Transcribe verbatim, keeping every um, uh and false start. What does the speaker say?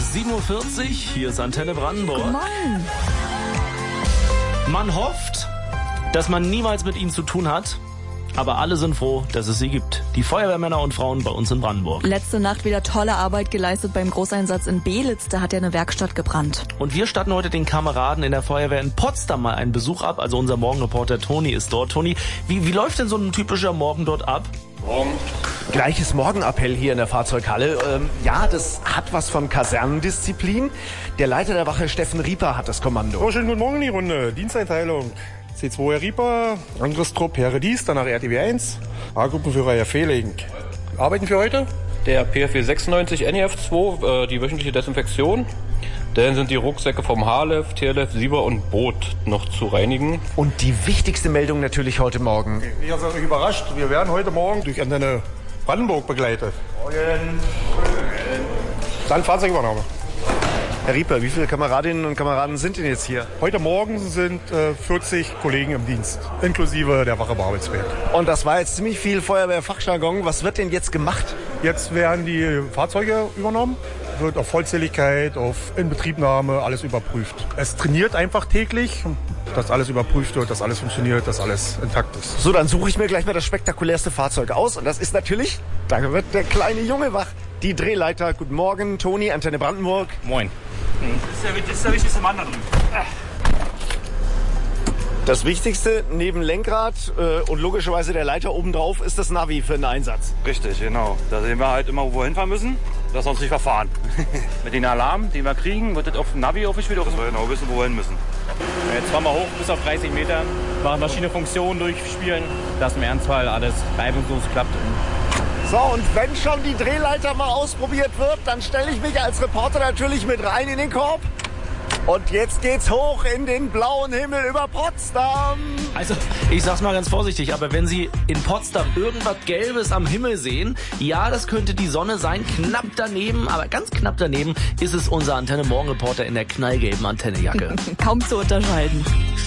sieben Uhr vierzig, hier ist Antenne Brandenburg. Mann. Man hofft, dass man niemals mit ihnen zu tun hat, aber alle sind froh, dass es sie gibt. Die Feuerwehrmänner und Frauen bei uns in Brandenburg. Letzte Nacht wieder tolle Arbeit geleistet beim Großeinsatz in Belitz, da hat ja eine Werkstatt gebrannt. Und wir statten heute den Kameraden in der Feuerwehr in Potsdam mal einen Besuch ab. Also unser Morgenreporter Toni ist dort. Toni, wie, wie läuft denn so ein typischer Morgen dort ab? Morgen. Gleiches Morgenappell hier in der Fahrzeughalle. Ähm, ja, das hat was von Kasernendisziplin. Der Leiter der Wache, Steffen Rieper, hat das Kommando. So, schönen guten Morgen in die Runde. Diensteinteilung. C zwei Herr Rieper, Angriffstrupp Herr Redies, danach R T W eins, A-Gruppenführer Herr Fehling. Arbeiten für heute? Der P F W sechsundneunzig N E F zwei, äh, die wöchentliche Desinfektion. Dann sind die Rucksäcke vom Haarlef, Tierlef, Sieber und Boot noch zu reinigen. Und die wichtigste Meldung natürlich heute Morgen. Ihr seid euch überrascht. Wir werden heute Morgen durch Antenne Brandenburg begleitet. Morgen. Dann Fahrzeugübernahme. Herr Rieper, wie viele Kameradinnen und Kameraden sind denn jetzt hier? Heute Morgen sind äh, vierzig Kollegen im Dienst, inklusive der Wache Babelsberg. Und das war jetzt ziemlich viel Feuerwehrfachjargon. Was wird denn jetzt gemacht? Jetzt werden die Fahrzeuge übernommen, wird auf Vollzähligkeit, auf Inbetriebnahme alles überprüft. Es trainiert einfach täglich, dass alles überprüft wird, dass alles funktioniert, dass alles intakt ist. So, dann suche ich mir gleich mal das spektakulärste Fahrzeug aus. Und das ist natürlich, da wird der kleine Junge wach. Die Drehleiter. Guten Morgen, Toni, Antenne Brandenburg. Moin. Das ist der, das ist der wichtigste Mann da drüben. Das Wichtigste neben Lenkrad äh, und logischerweise der Leiter obendrauf ist das Navi für den Einsatz. Richtig, genau. Da sehen wir halt immer, wo wir hinfahren müssen, dass wir uns nicht verfahren. Mit den Alarm, den wir kriegen, wird das auf dem Navi aufgespielt, dass wir genau wissen, wo wir hin müssen. Jetzt fahren wir hoch bis auf dreißig Meter, machen verschiedene Funktionen durchspielen, dass im Ernstfall alles reibungslos klappt. So, und wenn schon die Drehleiter mal ausprobiert wird, dann stelle ich mich als Reporter natürlich mit rein in den Korb. Und jetzt geht's hoch in den blauen Himmel über Potsdam. Also, ich sag's mal ganz vorsichtig, aber wenn Sie in Potsdam irgendwas Gelbes am Himmel sehen, ja, das könnte die Sonne sein, knapp daneben, aber ganz knapp daneben ist es unser Antenne-Morgen-Reporter in der knallgelben Antennejacke. Kaum zu unterscheiden.